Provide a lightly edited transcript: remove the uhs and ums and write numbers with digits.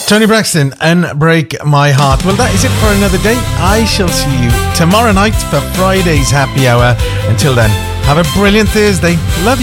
Tony Braxton and Break My Heart. Well, that is it for another day. I shall see you tomorrow night for Friday's happy hour. Until then, have a brilliant Thursday. Love you.